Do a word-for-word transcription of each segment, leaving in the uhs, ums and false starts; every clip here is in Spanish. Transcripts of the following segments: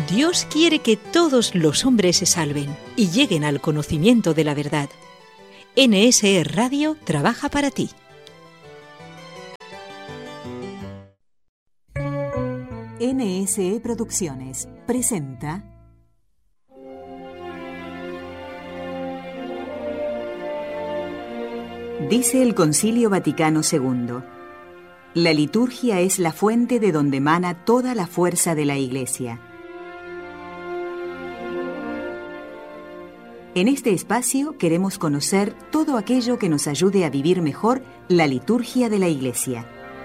Dios quiere que todos los hombres se salven y lleguen al conocimiento de la verdad. N S E Radio trabaja para ti. N S E Producciones presenta Dice el Concilio Vaticano segundo: la liturgia es la fuente de donde emana toda la fuerza de la Iglesia. En este espacio queremos conocer todo aquello que nos ayude a vivir mejor la liturgia de la Iglesia.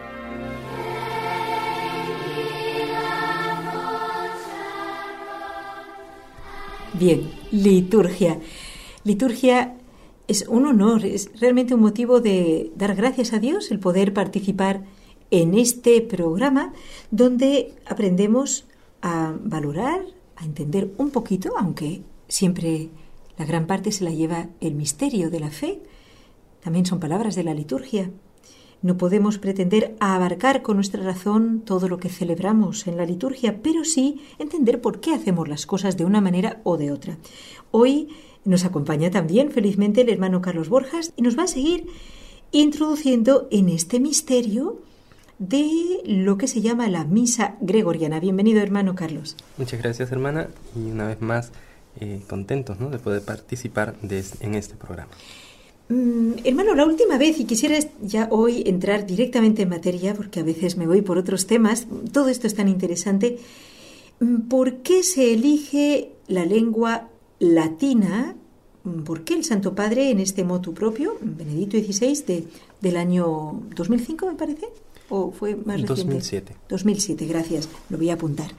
Bien, liturgia. Liturgia es un honor, es realmente un motivo de dar gracias a Dios el poder participar en este programa donde aprendemos a valorar, a entender un poquito, aunque siempre la gran parte se la lleva el misterio de la fe. También son palabras de la liturgia. No podemos pretender abarcar con nuestra razón todo lo que celebramos en la liturgia, pero sí entender por qué hacemos las cosas de una manera o de otra. Hoy nos acompaña también, felizmente, el hermano Carlos Borjas y nos va a seguir introduciendo en este misterio de lo que se llama la misa gregoriana. Bienvenido, hermano Carlos. Muchas gracias, hermana, y una vez más eh, contentos, ¿no?, de poder participar de, en este programa. Mm, hermano, la última vez, y quisiera ya hoy entrar directamente en materia, porque a veces me voy por otros temas, todo esto es tan interesante. ¿Por qué se elige la lengua latina? ¿Por qué el Santo Padre, en este motu propio, Benedicto dieciséis, de, del año dos mil cinco, me parece? ¿O fue más reciente? dos mil siete. dos mil siete, gracias, lo voy a apuntar.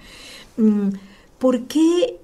¿Por qué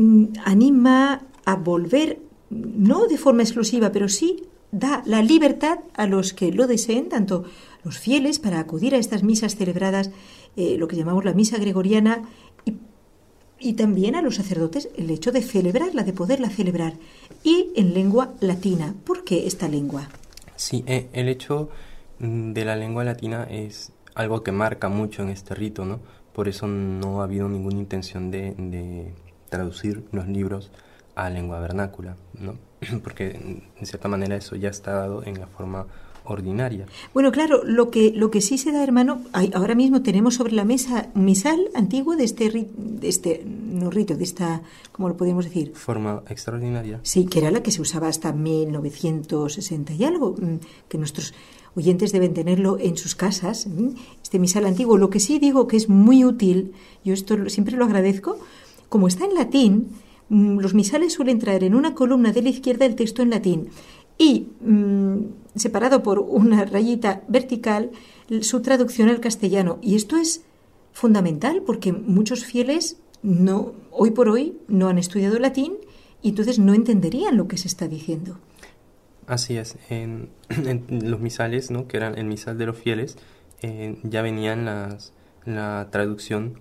anima a volver, no de forma exclusiva, pero sí da la libertad a los que lo deseen, tanto los fieles, para acudir a estas misas celebradas, eh, lo que llamamos la misa gregoriana, y, y también a los sacerdotes el hecho de celebrarla, de poderla celebrar, y en lengua latina? ¿Por qué esta lengua? Sí, eh, el hecho de la lengua latina es algo que marca mucho en este rito, ¿no? Por eso no ha habido ninguna intención de, de traducir los libros a lengua vernácula, ¿no? Porque en cierta manera eso ya está dado en la forma ordinaria. Bueno, claro, lo que lo que sí se da, hermano, hay, ahora mismo tenemos sobre la mesa un misal antiguo de este, de este no rito, de esta, ¿cómo lo podemos decir? Forma extraordinaria. Sí, que era la que se usaba hasta mil novecientos sesenta y algo, que nuestros oyentes deben tenerlo en sus casas, este misal antiguo. Lo que sí digo que es muy útil, yo esto siempre lo agradezco, como está en latín, los misales suelen traer en una columna de la izquierda el texto en latín y, mmm, separado por una rayita vertical, su traducción al castellano. Y esto es fundamental porque muchos fieles no, hoy por hoy no han estudiado latín y entonces no entenderían lo que se está diciendo. Así es. En, en los misales, ¿no?, que eran el misal de los fieles, eh, ya venían las, la traducción,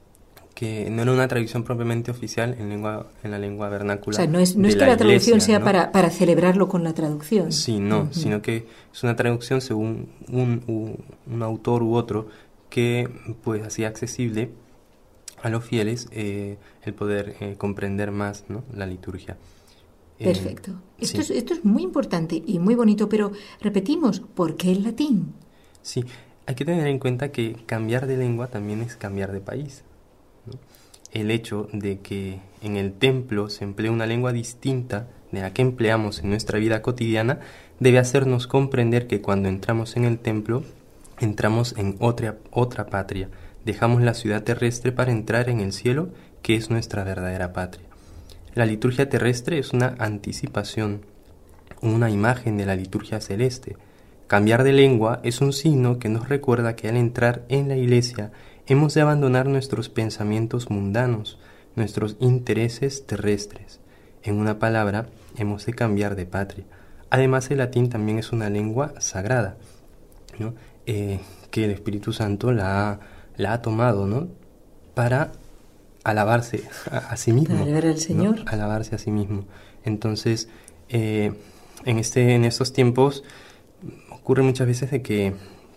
que no era una traducción propiamente oficial en lengua en la lengua vernácula. O sea, no es, no es que la, la traducción iglesia, sea, ¿no?, para, para celebrarlo con la traducción. Sí, no, uh-huh. Sino que es una traducción según un, un, un autor u otro que pues hacía accesible a los fieles eh, el poder eh, comprender más, ¿no?, la liturgia. Perfecto. Eh, esto, sí. es, esto es muy importante y muy bonito, pero repetimos, ¿por qué el latín? Sí, hay que tener en cuenta que cambiar de lengua también es cambiar de país, ¿no? El hecho de que en el templo se emplee una lengua distinta de la que empleamos en nuestra vida cotidiana debe hacernos comprender que cuando entramos en el templo entramos en otra, otra patria. Dejamos la ciudad terrestre para entrar en el cielo, que es nuestra verdadera patria. La liturgia terrestre es una anticipación, una imagen de la liturgia celeste. Cambiar de lengua es un signo que nos recuerda que al entrar en la iglesia hemos de abandonar nuestros pensamientos mundanos, nuestros intereses terrestres. En una palabra, hemos de cambiar de patria. Además, el latín también es una lengua sagrada, ¿no?, eh, que el Espíritu Santo la ha, la ha tomado, ¿no?, para alabarse a, a sí mismo. Para alabar al Señor. ¿No? Alabarse a sí mismo. Entonces, eh, en, este, en estos tiempos ocurre muchas veces de que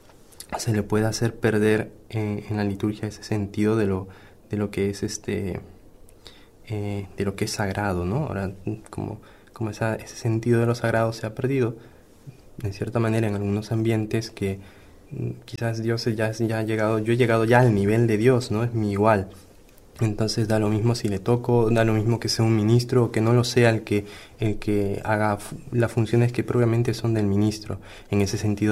se le puede hacer perder eh, en la liturgia ese sentido de lo, de lo que es este eh, de lo que es sagrado, ¿no? Ahora, como, como esa, ese sentido de lo sagrado se ha perdido, en cierta manera, en algunos ambientes que mm, quizás Dios ya, ya ha llegado, yo he llegado ya al nivel de Dios, ¿no? Es mi igual. Entonces da lo mismo si le toco, da lo mismo que sea un ministro o que no lo sea el que, el que haga las funciones que propiamente son del ministro. En ese sentido,